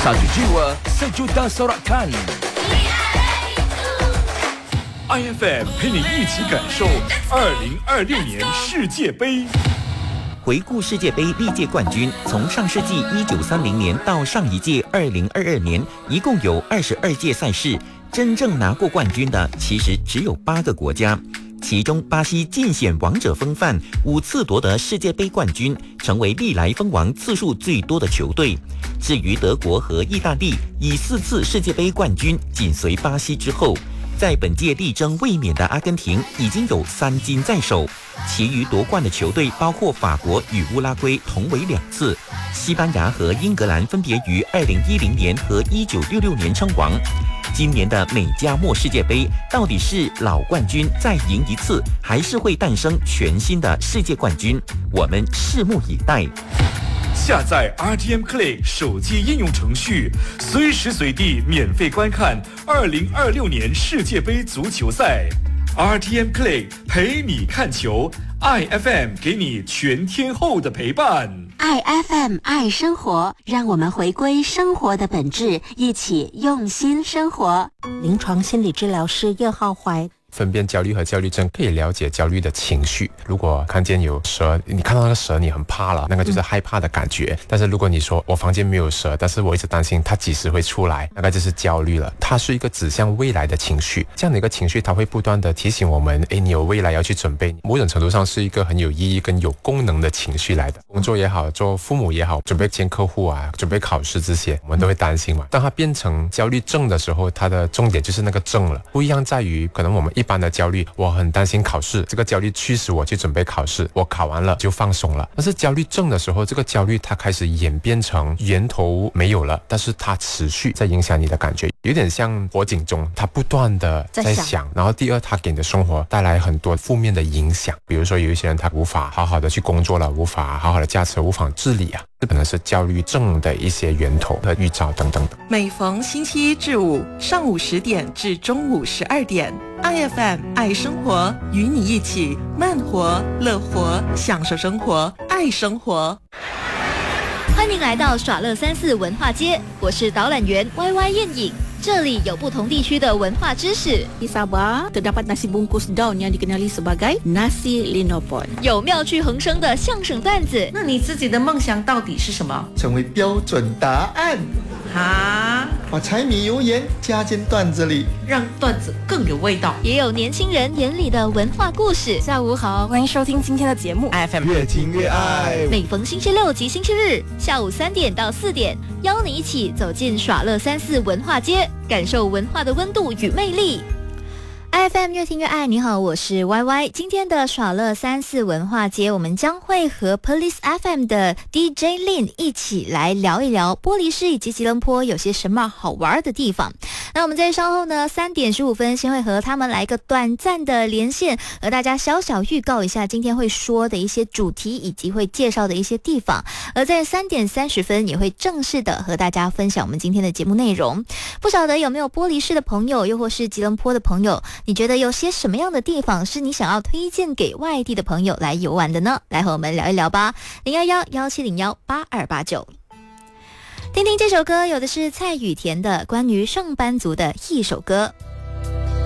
Satu jiwa, sejuta sorakan. IFM 陪你一起感受2026年世界杯。 回顾世界杯历届冠军，从上世纪1930年到上一届2022年，一共有22届赛事，真正拿过冠军的其实只有8个国家。其中，巴西尽显王者风范，5次夺得世界杯冠军，成为历来封王次数最多的球队。至于德国和意大利，以4次世界杯冠军紧随巴西之后。在本届力争卫冕的阿根廷已经有3金在手，其余夺冠的球队包括法国与乌拉圭同为2次，西班牙和英格兰分别于2010年和1966年称王。今年的美加墨世界杯到底是老冠军再赢一次，还是会诞生全新的世界冠军？我们拭目以待。 下载 RTM Play 手机应用程序，随时随地免费观看2026年世界杯足球赛。RTM Play 陪你看球， IFM 给你全天候的陪伴。 IFM 爱生活，让我们回归生活的本质，一起用心生活。临床心理治疗师叶浩怀。 分辨焦虑和焦虑症，可以了解焦虑的情绪。如果看见有蛇，你看到那个蛇你很怕了，那个就是害怕的感觉。但是如果你说我房间没有蛇，但是我一直担心它几时会出来，大概就是焦虑了。它是一个指向未来的情绪，这样的一个情绪它会不断的提醒我们，你有未来要去准备。某种程度上是一个很有意义跟有功能的情绪来的。工作也好，做父母也好，准备见客户啊，准备考试这些，我们都会担心嘛。当它变成焦虑症的时候，它的重点就是那个症了。不一样在于，可能我们一般的焦虑，我很担心考试，这个焦虑驱使我去准备考试，我考完了就放松了。但是焦虑症的时候，这个焦虑它开始演变成源头没有了，但是它持续在影响你的感觉，有点像火警钟，它不断的在响。然后第二，它给你的生活带来很多负面的影响，比如说有一些人他无法好好的去工作了，无法好好的驾车，无法自理啊，这可能是焦虑症的一些源头和预兆等等的。 每逢星期一至五上午10点至中午12点，IFM 爱生活，与你一起慢活、乐活，享受生活，爱生活。 欢迎来到耍乐34文化街，我是导览员 YY 燕影。这里有不同地区的文化知识。 Di Sabah terdapat nasi bungkus daun yang dikenali sebagai nasi linopon。 有妙趣横生的相声段子。 那你自己的梦想到底是什么？ 成为标准答案。 啊！ 把柴米油盐加进段子里， 让段子更有味道。 也有年轻人眼里的文化故事。 下午好，欢迎收听今天的节目 IFM 越听越爱。 每逢星期六及星期日下午3点到4点，邀你一起走进耍乐34文化街，感受文化的温度与魅力。IFM 越听越爱，你好，我是 YY。今天的耍乐34文化街，我们将会和 Police FM 的 DJ Lin 一起来聊一聊玻璃市以及吉隆坡有些什么好玩的地方。那我们在稍后呢3点15分先会和他们来个短暂的连线，和大家小小预告一下今天会说的一些主题以及会介绍的一些地方。而在3点30分也会正式的和大家分享我们今天的节目内容。不晓得有没有玻璃市的朋友，又或是吉隆坡的朋友，你觉得有些什么样的地方是你想要推荐给外地的朋友来游玩的呢？来和我们聊一聊吧。011-1701-8289。听听这首歌，有的是蔡雨田的关于上班族的一首歌。